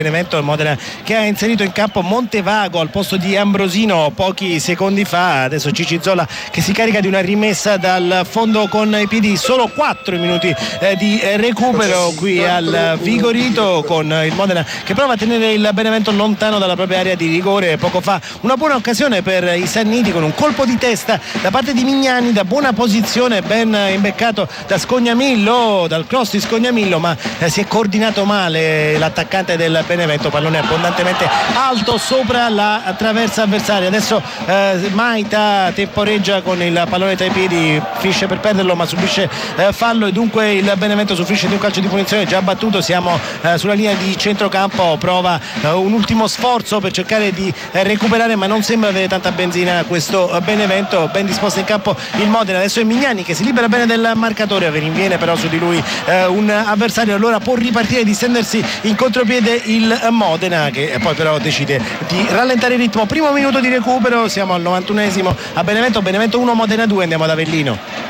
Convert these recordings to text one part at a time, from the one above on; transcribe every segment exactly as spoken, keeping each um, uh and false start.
Benevento, il Modena che ha inserito in campo Montevago al posto di Ambrosino pochi secondi fa. Adesso Cici Zola che si carica di una rimessa dal fondo con i piedi. Solo quattro minuti eh, di eh, recupero qui al Vigorito, con il Modena che prova a tenere il Benevento lontano dalla propria area di rigore. Poco fa una buona occasione per i Sanniti con un colpo di testa da parte di Mignani, da buona posizione, ben imbeccato da Scognamillo, dal cross di Scognamillo, ma eh, si è coordinato male l'attaccante del Benevento. Pallone abbondantemente alto sopra la traversa avversaria. Adesso eh, Maita temporeggia con il pallone tra i piedi, finisce per perderlo ma subisce eh, fallo, e dunque il Benevento soffrisce di un calcio di punizione già battuto. Siamo eh, sulla linea di centrocampo, prova eh, un ultimo sforzo per cercare di eh, recuperare, ma non sembra avere tanta benzina questo eh, Benevento. Ben disposto in campo il Modena. Adesso è Mignani che si libera bene del marcatore, rinviene però su di lui eh, un avversario, allora può ripartire e distendersi in contropiede il Modena, che poi però decide di rallentare il ritmo. Primo minuto di recupero, siamo al novantunesimo a Benevento, Benevento uno Modena due. Andiamo ad Avellino.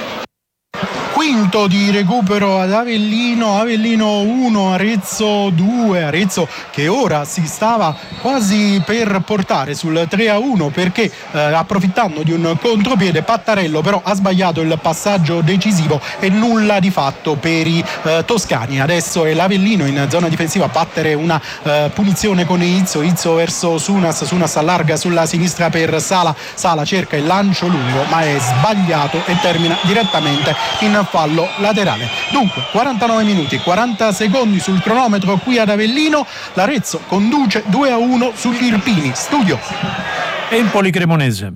Quinto di recupero ad Avellino, Avellino uno Arezzo due, Arezzo che ora si stava quasi per portare sul tre a uno perché eh, approfittando di un contropiede Pattarello però ha sbagliato il passaggio decisivo e nulla di fatto per i eh, toscani. Adesso è l'Avellino in zona difensiva a battere una eh, punizione con Izzo, Izzo verso Sunas, Sunas allarga sulla sinistra per Sala, Sala cerca il lancio lungo ma è sbagliato e termina direttamente in fallo laterale. Dunque quarantanove minuti quaranta secondi sul cronometro qui ad Avellino. L'Arezzo conduce due a uno sugli Irpini. Studio Empoli Cremonese.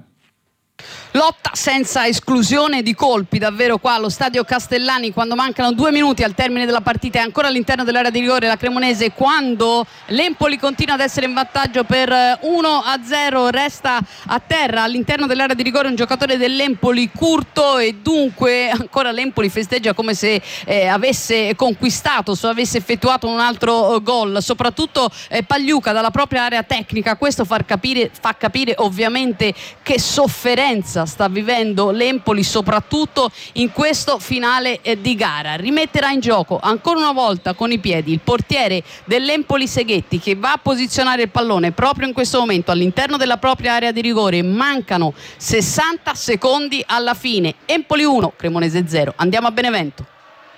Lotta senza esclusione di colpi davvero qua allo stadio Castellani, quando mancano due minuti al termine della partita, è ancora all'interno dell'area di rigore la Cremonese, quando l'Empoli continua ad essere in vantaggio per uno a zero. Resta a terra all'interno dell'area di rigore un giocatore dell'Empoli, Curto, e dunque ancora l'Empoli festeggia come se eh, avesse conquistato, se avesse effettuato un altro gol, soprattutto eh, Pagliuca dalla propria area tecnica. Questo far capire, fa capire ovviamente che sofferenza sta vivendo l'Empoli, soprattutto in questo finale di gara. Rimetterà in gioco ancora una volta con i piedi il portiere dell'Empoli Seghetti, che va a posizionare il pallone proprio in questo momento all'interno della propria area di rigore. Mancano sessanta secondi alla fine. Empoli uno Cremonese zero. Andiamo a Benevento.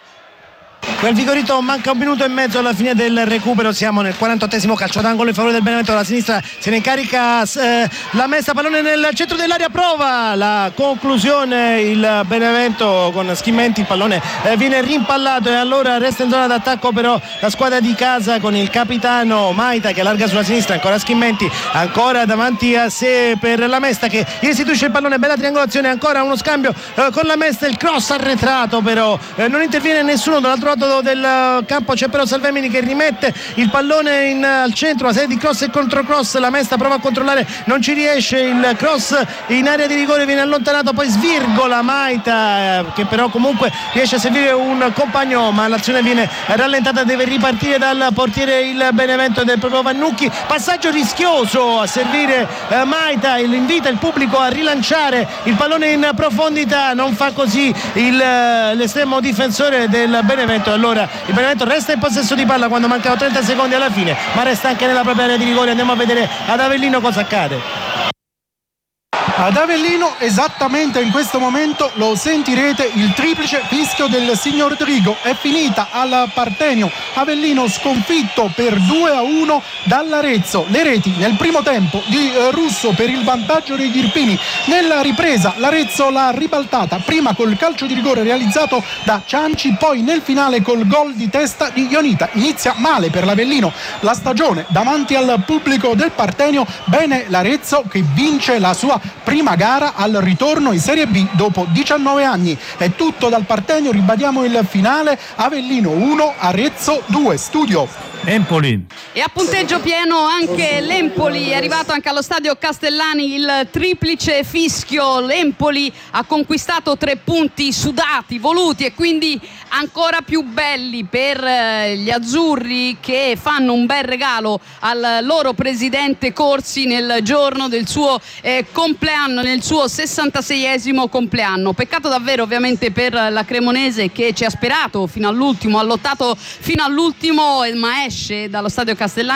Quel Vigorito manca un minuto e mezzo alla fine del recupero, siamo nel quarantottesimo, calcio d'angolo in favore del Benevento. Alla sinistra se ne incarica eh, la messa, pallone nel centro dell'area, prova la conclusione il Benevento con Schimmenti, il pallone eh, viene rimpallato e allora resta in zona d'attacco però la squadra di casa con il capitano Maita che allarga sulla sinistra, ancora Schimmenti, ancora davanti a sé per la Mesta che gli restituisce il pallone, bella triangolazione, ancora uno scambio eh, con la Mesta, il cross arretrato però eh, non interviene nessuno dall'altro lato del campo, c'è però Salvemini che rimette il pallone in, al centro, una serie di cross e controcross, la Mesta prova a controllare, non ci riesce, il cross in area di rigore viene allontanato, poi svirgola Maita eh, che però comunque riesce a servire un compagno, ma l'azione viene rallentata, deve ripartire dal portiere il Benevento del proprio Vannucchi, passaggio rischioso a servire eh, Maita, invita il pubblico a rilanciare il pallone in profondità, non fa così il, l'estremo difensore del Benevento. Allora il Benevento resta in possesso di palla quando mancano trenta secondi alla fine, ma resta anche nella propria area di rigore. Andiamo a vedere ad Avellino cosa accade. Ad Avellino esattamente in questo momento lo sentirete, il triplice fischio del signor Drigo. È finita al Partenio, Avellino sconfitto per due a uno dall'Arezzo. Le reti nel primo tempo di eh, Russo per il vantaggio degli Irpini, nella ripresa l'Arezzo l'ha ribaltata, prima col calcio di rigore realizzato da Cianci, poi nel finale col gol di testa di Ionita. Inizia male per l'Avellino la stagione davanti al pubblico del Partenio, bene l'Arezzo che vince la sua prima gara al ritorno in Serie B dopo diciannove anni. È tutto dal Partenio, ribadiamo il finale: Avellino uno Arezzo due. Studio Empoli. E a punteggio pieno anche l'Empoli, è arrivato anche allo stadio Castellani il triplice fischio. L'Empoli ha conquistato tre punti sudati, voluti e quindi ancora più belli per gli azzurri, che fanno un bel regalo al loro presidente Corsi nel giorno del suo eh, compleanno, nel suo sessantaseiesimo compleanno. Peccato davvero ovviamente per la Cremonese, che ci ha sperato fino all'ultimo, ha lottato fino all'ultimo, ma esce dallo stadio Castellani Castellani.